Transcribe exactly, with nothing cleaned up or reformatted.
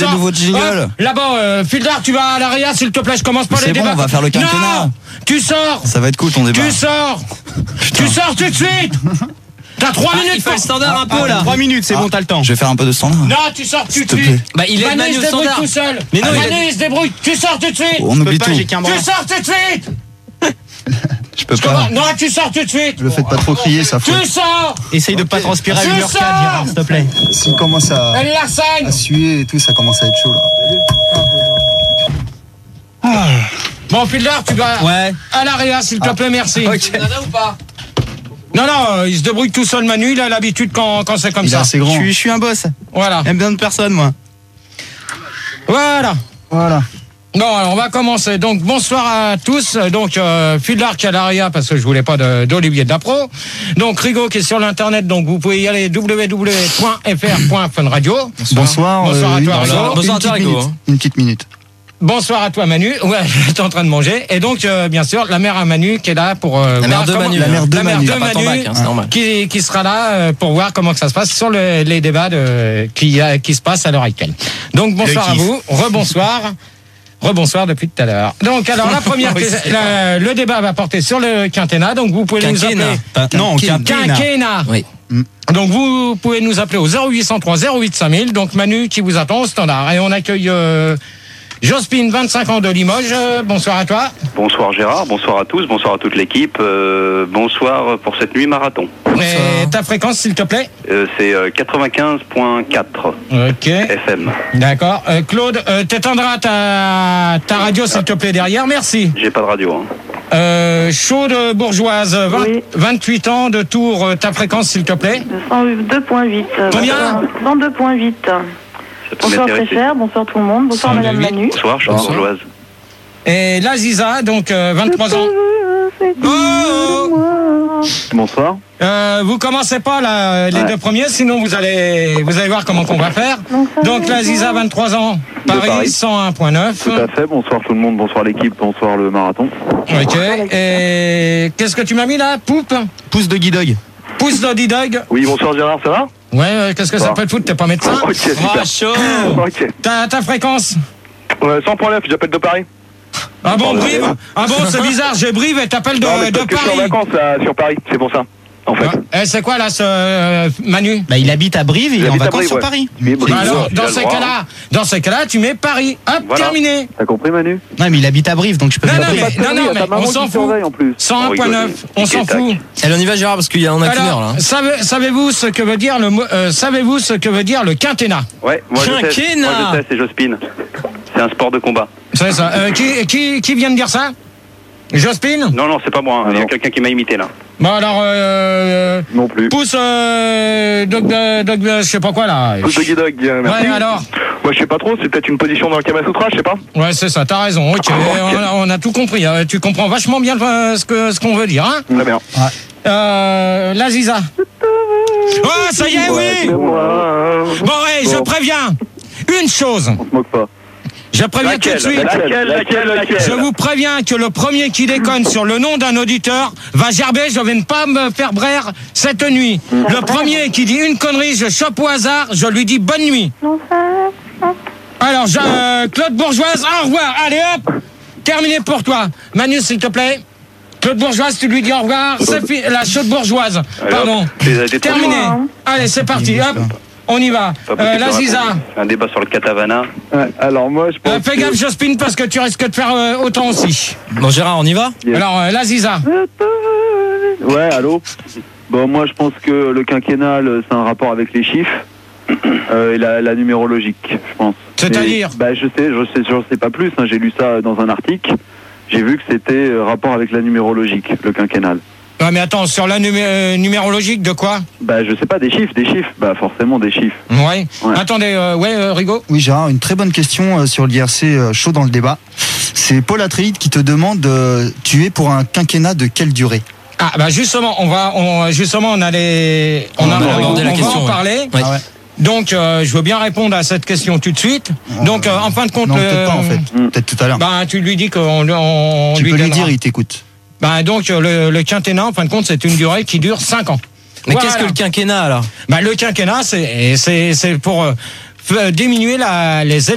Des nouveaux jingles. Là-bas, euh, Fildar, tu vas à l'Aria, s'il te plaît, je commence pas les débats. C'est bon, on va faire le quinquennat. Non, tu sors. Ça va être cool ton débat. Tu sors. Tu sors tout de suite. T'as trois minutes. Il fait le standard un peu Ah, là. trois minutes, c'est Ah, bon, t'as le temps. Je vais faire un peu de standard. Non, tu sors tout S'il de te suite. plaît. Bah il est Manu, Manu il au se débrouille standard. tout seul. Mais non, il Manu, il se débrouille. Tu sors tout de suite. On Je peux oublie pas, tout. j'ai qu'un bras. Tu sors tout de suite. Je peux Je pas. commence- Non, tu sors tout de suite. Le faites pas trop crier, ça faut. Tu sors. Essaye de pas transpirer à Je une heure quatre, sors. Gérard, s'il te plaît. S'il commence à, Elle Larsen. à suer et tout, ça commence à être chaud là. Bon, Fildar, tu vas Ouais. à l'Aria, s'il te plaît, merci. Ok. Nana ou pas? Non, non, euh, il se débrouille tout seul, Manu. Il a l'habitude quand, quand c'est comme Il est ça. assez Je grand. suis, je suis un boss. Voilà. J'aime bien de personne, moi. Voilà. Voilà. Bon, alors on va commencer. Donc, bonsoir à tous. Donc, euh, Fildar qui est à l'Aria parce que je voulais pas de- d'Olivier Dapro. Donc, Rigo qui est sur l'internet. Donc, vous pouvez y aller w w w point f r point fun radio. Bonsoir. Bonsoir à une- toi, une Rigo. Bonsoir à petite toi, Rigo, minute. hein. Une petite minute. Bonsoir à toi, Manu. Ouais, j'étais en train de manger. Et donc, euh, bien sûr, la mère à Manu qui est là pour euh, La voir mère de comment- Manu. La mère de la mère Manu. de T'as pas ton Manu, bac, hein, c'est normal. qui, qui sera là euh, pour voir comment que ça se passe sur le- les débats de, qui, euh, qui se passent à l'heure actuelle. Donc, bonsoir à kiff. vous. Rebonsoir. Rebonsoir depuis tout à l'heure. Donc, alors, la première, Oui, question- c'est la- le débat va porter sur le quinquennat. Donc, vous pouvez nous Quinquennat. appeler. Pas- Non, quinquennat. Quinquennat. Oui. Donc, vous pouvez nous appeler au zéro huit cent trois zéro huit cinq mille. Donc, Manu qui vous attend au standard. Et on accueille euh, Jospin, vingt-cinq ans de Limoges. Euh, bonsoir à toi. Bonsoir Gérard, bonsoir à tous, bonsoir à toute l'équipe, euh, bonsoir pour cette nuit marathon. Et ta fréquence, s'il te plaît. Euh, c'est euh, quatre-vingt-quinze virgule quatre Ok. F M. D'accord. Euh, Claude, euh, t'éteindras ta, ta radio, s'il te plaît, derrière. Merci. J'ai pas de radio. Hein. Euh, Chaude bourgeoise, vingt, Oui. vingt-huit ans de Tours. euh, Ta fréquence, s'il te plaît. cent deux virgule huit. Combien cent deux virgule huit. Ça peut Bonsoir m'intéresser. très cher, bonsoir tout le monde, bonsoir cent deux Madame virgule huit. Manu. Bonsoir, je suis Bonsoir. bourgeoise. Et Laziza, donc euh, vingt-trois ans. Oh Bonsoir. Euh, vous commencez pas là, les Ouais. deux premiers, sinon vous allez, vous allez voir comment qu'on va faire. Donc Laziza, vingt-trois ans, Paris, Paris. cent un virgule neuf. Tout à fait, bonsoir tout le monde, bonsoir l'équipe, bonsoir le marathon. Ok. Et qu'est-ce que tu m'as mis là, Poupe? Pouce de Guidog. Pouce Doddy Dog. Oui, bonsoir Gérard, ça va? Ouais, euh, qu'est-ce que ça Bon. peut te foutre? T'es pas médecin? Ok, super. Ah, chaud. Ok. Ta, ta fréquence? Euh, cent virgule neuf, j'appelle de Paris. Ah bon, Oh, Brive? ouais. Ah bon, c'est bizarre, j'ai Brive et t'appelles de, non, mais de parce que je suis en Paris. vacances là, sur Paris, c'est pour ça, en fait. Ah, et c'est quoi là, ce euh, Manu? Bah, il habite à Brive et il est en J'habite à vacances Brive, sur ouais. Paris. Mais Bah Brive, alors, tu as dans le ces droit, cas-là, dans ces cas-là, tu mets Paris. Hop, Voilà. terminé. T'as compris Manu? Non, mais il habite à Brive, donc je peux Non, vous non, appeler. mais, non, non, mais on s'en fout. En plus. cent un virgule neuf, on s'en Tic et fout. tac. Allez, on y va, Gérard, parce qu'il y a, on a qu'une heure là. Alors, savez- savez-vous ce que veut dire le mot, euh, savez-vous ce que veut dire le quinquennat? Ouais, moi je sais, Quinquennat. moi je sais, c'est Jospin. C'est un sport de combat. C'est ça. Euh, qui, qui, qui vient de dire ça? Jospin? Non, non, c'est pas moi, hein. Ah il y a non. quelqu'un qui m'a imité là. Bon alors, euh, Non plus. pousse, euh, dog, euh, dog, euh, je sais pas quoi là. Pouce de Guidog, euh, merci. Ouais, alors. Moi je sais pas trop, c'est peut-être une position dans le Kama Sutra, je sais pas. Ouais, c'est ça, t'as raison. Ok, on a, on a tout compris. hein. Tu comprends vachement bien euh, ce que ce qu'on veut dire, hein? Très bien. Euh, Laziza. Oh, ça y est, oui. moi. Bon, hey, je Bon. préviens. Une chose. On se moque pas. Je préviens tout de suite. Laquelle, laquelle, laquelle Je vous préviens que le premier qui déconne sur le nom d'un auditeur va gerber, je vais ne pas me faire braire cette nuit. Le premier qui dit une connerie, je chope au hasard, je lui dis bonne nuit. Alors, je- euh, Claude Bourgeoise, au revoir. Allez hop, terminé pour toi. Manu, s'il te plaît. Claude Bourgeoise, tu lui dis au revoir. C'est fi- la chaude bourgeoise. Allez, Pardon. hop, t'es- t'es trop Terminé. loin, hein. Allez, c'est parti. Hop, on y va. Pas Euh, possible de Laziza. raconter. Un débat sur le Katavana. alors moi je Euh, fais gaffe, Jospin, parce que tu risques de faire euh, autant aussi. Bon, Gérard, on y va? Yes. Alors, euh, Laziza. Ouais, allô. Bon, moi je pense que le quinquennal, c'est un rapport avec les chiffres euh, et la, la numérologique, je pense. C'est-à-dire Et, Bah je sais, je sais, je sais pas plus. hein, j'ai lu ça dans un article. J'ai vu que c'était euh, rapport avec la numérologique, le quinquennal. Ouais, mais attends, sur la numé- euh, numérologique de quoi? Bah je sais pas, des chiffres, des chiffres. Bah forcément des chiffres. Ouais. Ouais. Attendez, euh, ouais, euh, Rigo. Oui, Gérard, une très bonne question euh, sur l'I R C euh, chaud dans le débat. C'est Paul Atréide qui te demande euh, tu es pour un quinquennat de quelle durée? Ah, bah justement, on va, on, justement, on allait, on, On a, va on, aborder la on question, va en ouais. parler. Ouais. Ah ouais. Donc, euh, je veux bien répondre à cette question tout de suite. Donc, euh, en fin de compte, Non, le- peut-être pas en fait. Mm. Peut-être tout à l'heure. bah, tu lui dis qu'on on tu lui peux lui donnera. dire, il t'écoute. Bah, donc, euh, le, le quinquennat, en fin de compte, c'est une durée qui dure cinq ans. Mais Voilà. qu'est-ce que le quinquennat alors? Bah, le quinquennat, c'est, c'est, c'est pour euh, f- diminuer la, les